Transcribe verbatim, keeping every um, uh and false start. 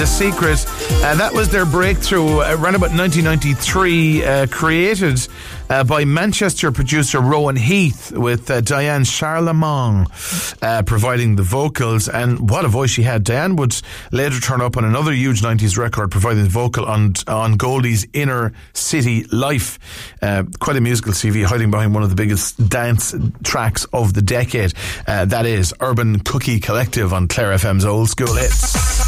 Secret. Uh, that was their breakthrough uh, around about nineteen ninety-three, uh, created uh, by Manchester producer Rowan Heath, with uh, Diane Charlemont uh, providing the vocals. And what a voice she had. Diane would later turn up on another huge nineties record, providing the vocal on on Goldie's Inner City Life. Uh, quite a musical C V, hiding behind one of the biggest dance tracks of the decade. Uh, that is Urban Cookie Collective on Clare F M's Old School Hits.